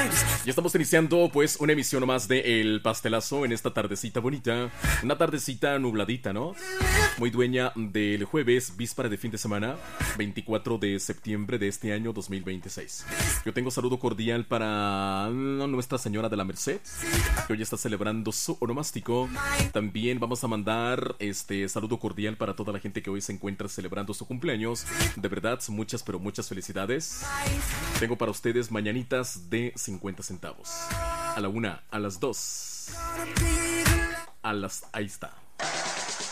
Ya estamos iniciando pues una emisión más de El Pastelazo en esta tardecita bonita. Una tardecita nubladita, ¿no? Muy dueña del jueves, víspera de fin de semana, 24 de septiembre de este año 2026. Yo tengo saludo cordial para Nuestra Señora de la Merced, que hoy está celebrando su onomástico. También vamos a mandar saludo cordial para toda la gente que hoy se encuentra celebrando su cumpleaños. De verdad, muchas pero muchas felicidades. Tengo para ustedes mañanitas de 50 centavos. A la 1, a las 2, ahí está.